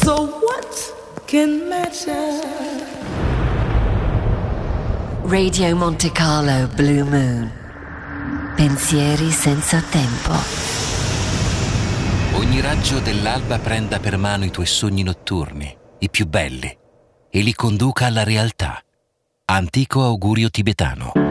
So what can matter? Radio Monte Carlo Blue Moon. Pensieri senza tempo. Ogni raggio dell'alba prenda per mano i tuoi sogni notturni, i più belli, e li conduca alla realtà. Antico augurio tibetano.